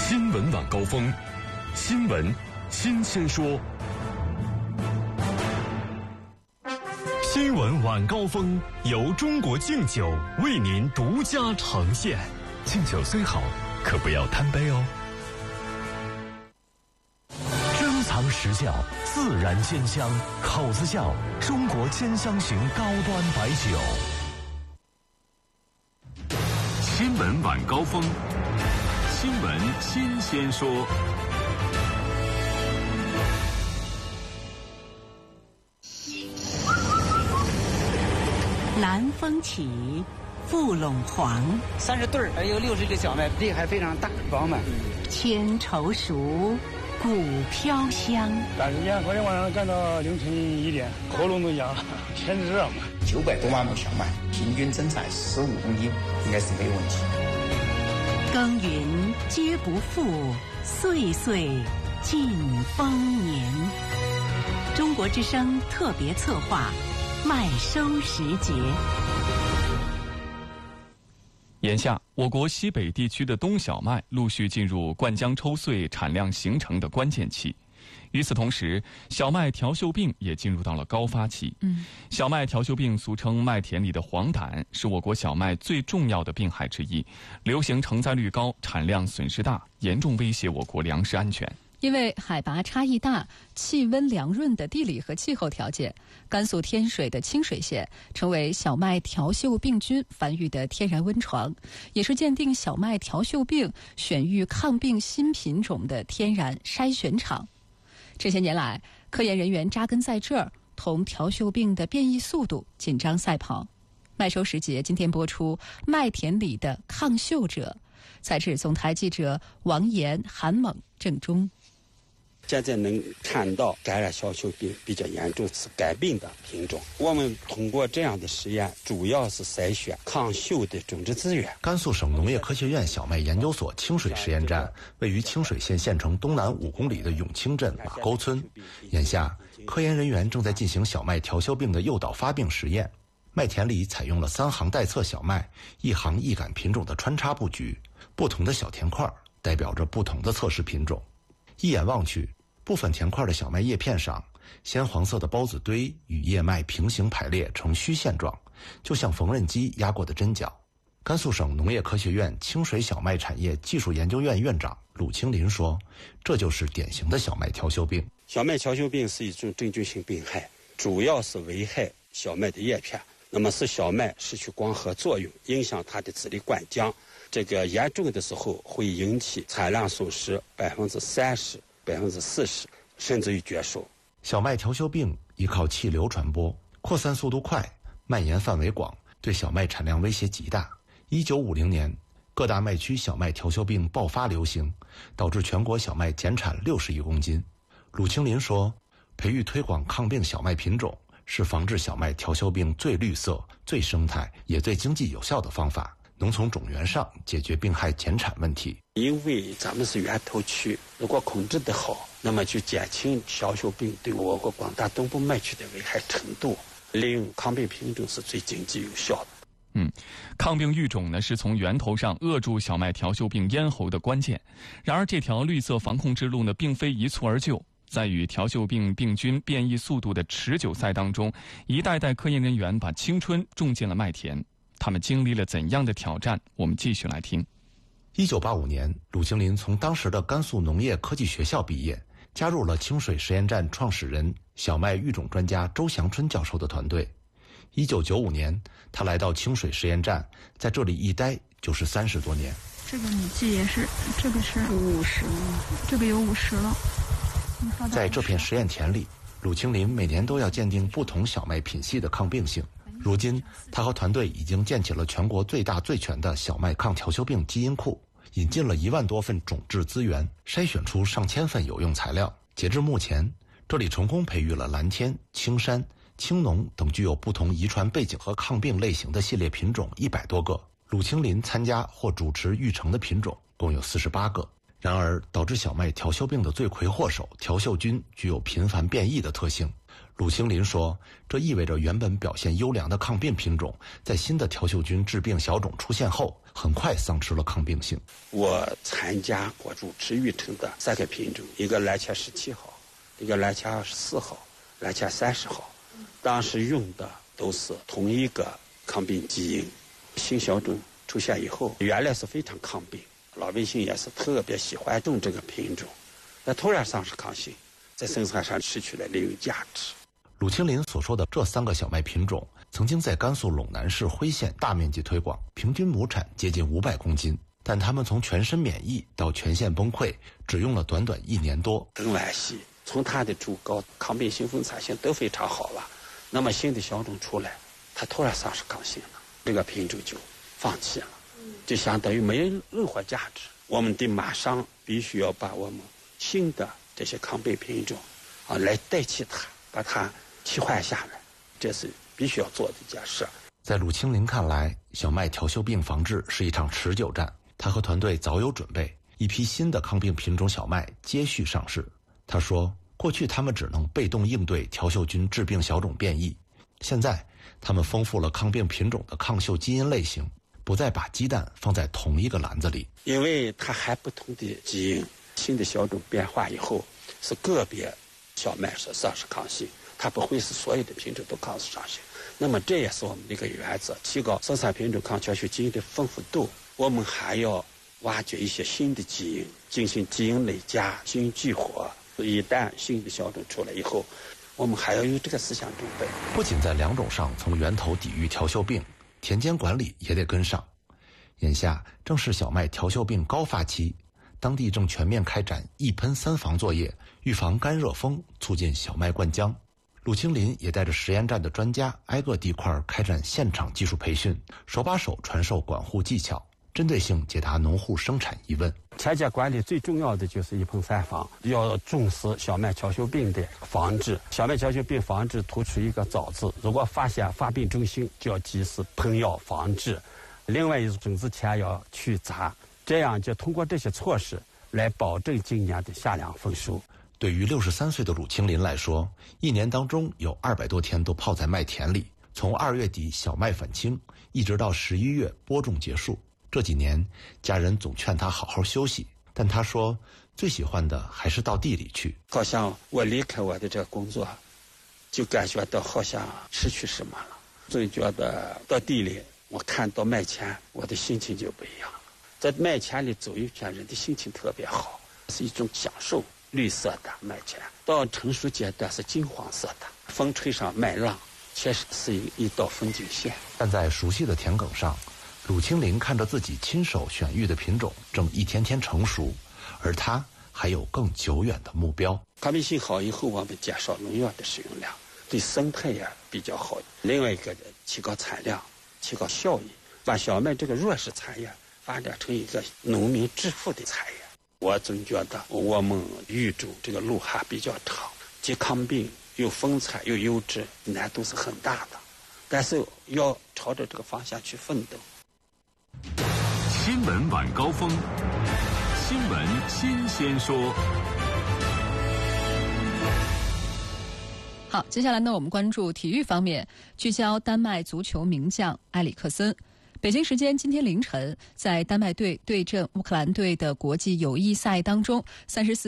新闻晚高峰，新闻新鲜说。新闻晚高峰由中国敬酒为您独家呈现。敬酒虽好，可不要贪杯哦。珍藏实窖，自然鲜香，口子窖，中国兼香型高端白酒。新闻晚高峰，新闻新鲜说。 南风起，富陇黄 ，30对儿，有60个小麦，地还非常大，饱满。 千愁熟，谷飘香。 赶时间，昨天晚上干到凌晨1点，喉咙都哑了，天热嘛。 900多万亩小麦，平均增产15公斤，应该是没有问题。 耕耘皆不负，岁岁尽丰年。中国之声特别策划，麦收时节。 眼下，我国西北地区的冬小麦陆续进入灌浆抽穗、产量形成的关键期。与此同时，小麦条锈病也进入到了高发期。小麦条锈病俗称麦田里的黄疸，是我国小麦最重要的病害之一，流行成灾率高，产量损失大，严重威胁我国粮食安全。 因为海拔差异大、气温凉润的地理和气候条件，甘肃天水的清水县成为小麦条锈病菌繁育的天然温床，也是鉴定小麦条锈病、选育抗病新品种的天然筛选场。这些年来，科研人员扎根在这儿，同条锈病的变异速度紧张赛跑。麦收时节今天播出《麦田里的抗锈者》，采制总台记者王岩、韩猛、郑中。 现在能看到感染小锈病比较严重是肝病的品种。我们通过这样的实验，主要是筛选抗锈的种植资源。 甘肃省农业科学院小麦研究所清水实验站位于清水县县城东南5公里的永清镇马沟村。眼下，科研人员正在进行小麦条锈病的诱导发病实验。麦田里采用了3行带侧小麦、1行异杆品种的穿插布局，不同的小田块代表着不同的测试品种。一眼望去，部分田块的小麦叶片上，鲜黄色的孢子堆与叶脉平行排列成虚线状，就像缝纫机压过的针脚。甘肃省农业科学院清水小麦产业技术研究院院长鲁清林说，这就是典型的小麦条锈病。 小麦条锈病是一种真菌性病害，主要是危害小麦的叶片，那么使小麦失去光合作用，影响它的籽粒灌浆。这个严重的时候会引起产量损失30%、40%，甚至于绝收。 小麦条锈病依靠气流传播，扩散速度快，蔓延范围广，对小麦产量威胁极大。1950年，各大麦区小麦条锈病爆发流行，导致全国小麦减产60亿公斤。鲁清林说，培育推广抗病小麦品种是防治小麦条锈病最绿色、最生态也最经济有效的方法，能从种源上解决病害减产问题。 因为咱们是源头区，如果控制得好，那么就减轻条锈病对我国广大东部麦区的危害程度。利用抗病品种是最经济有效的。 抗病育种呢，是从源头上扼住小麦条锈病咽喉的关键。然而，这条绿色防控之路呢，并非一蹴而就。在与条锈病病菌变异速度的持久赛当中，一代代科研人员把青春种进了麦田。他们经历了怎样的挑战？我们继续来听。 1985年，鲁清林从当时的甘肃农业科技学校毕业，加入了清水实验站创始人、小麦育种专家周祥春教授的团队。1995年，他来到清水实验站，在这里一待就是30多年。 这个米剂也是，这个是50，这个有50了。 在这片实验田里，鲁清林每年都要鉴定不同小麦品系的抗病性。如今，他和团队已经建起了全国最大最全的小麦抗条锈病基因库，引进了1万多份种质资源，筛选出上千份有用材料。截至目前，这里成功培育了蓝天、青山、青农等具有不同遗传背景和抗病类型的系列品种100多个。鲁清林参加或主持育成的品种共有48个。然而，导致小麦条锈病的罪魁祸首条锈菌具有频繁变异的特性。鲁清林说，这意味着原本表现优良的抗病品种，在新的条锈菌致病小种出现后， 很快丧失了抗病性。 我参加过入职育成的3个品种，一个蓝茄17号，一个蓝茄24号，蓝茄30号，当时用的都是同一个抗病基因。新小种出现以后，原来是非常抗病，老百姓也是特别喜欢种这个品种，那突然丧失抗性，在生产上失去了利用价值。 鲁清林所说的这3个小麦品种，曾经在甘肃陇南市辉县大面积推广，平均亩产接近500公斤。但他们从全身免疫到全线崩溃，只用了短短1年多。 更惋惜，从它的株高、抗病性、分产性都非常好了，那么新的小种出来，它突然丧失抗性了，这个品种就放弃了，就相当于没有任何价值。我们得马上必须要把我们新的这些抗病品种来代替它，把它替换下来，这是必须要做的一件事。 在鲁清林看来，小麦调休病防治是一场持久战。他和团队早有准备，一批新的抗病品种小麦接续上市。他说，过去他们只能被动应对调休菌致病小种变异，现在他们丰富了抗病品种的抗嗅基因类型，不再把鸡蛋放在同一个篮子里。 因为它还不同的基因，新的小种变化以后，是个别小麦是丧失抗性，它不会是所有的品种都丧失抗性。那么这也是我们的一个原则，提高生产品种抗调休基因的丰富度。我们还要挖掘一些新的基因，进行基因累加、基因激活。一旦新的小种出来以后，我们还要有这个思想准备。 不仅在2种上从源头抵御调休病，田间管理也得跟上。眼下正是小麦调休病高发期，当地正全面开展1喷3防作业，预防干热风，促进小麦灌浆。鲁清林也带着实验站的专家挨个地块开展现场技术培训，手把手传授管护技巧，针对性解答农户生产疑问。 田间管理最重要的就是1喷3防，要重视小麦调休病的防治。小麦调休病防治突出一个早字，如果发现发病征象，就要及时喷药防治。另外种子前要去杂，这样就通过这些措施来保证今年的夏粮丰收。 对于63岁的鲁清林来说，1年当中有200多天都泡在麦田里，从2月底小麦返青，一直到11月播种结束。这几年，家人总劝他好好休息，但他说最喜欢的还是到地里去。 好像我离开我的这个工作，就感觉到好像失去什么了。总觉得到地里，我看到麦田，我的心情就不一样了。在麦田里走一圈，人的心情特别好，是一种享受。绿色的麦田到成熟阶段是金黄色的，风吹上麦浪，确实是一道风景线。 但在熟悉的田埂上，鲁清林看着自己亲手选育的品种正一天天成熟，而他还有更久远的目标。 抗病性好以后，我们减少农药的使用量，对生态也比较好。另外一个提高产量，提高效益，把小麦这个弱势产业发展成一个农民致富的产业。我总觉得我们育种这个路还比较长，既抗病又丰产又优质，难度是很大的，但是要朝着这个方向去奋斗。 新闻晚高峰，新闻新鲜说。 好，接下来呢，我们关注体育方面，聚焦丹麦足球名将埃里克森。北京时间今天凌晨，在丹麦队对阵乌克兰队的国际友谊赛当中，34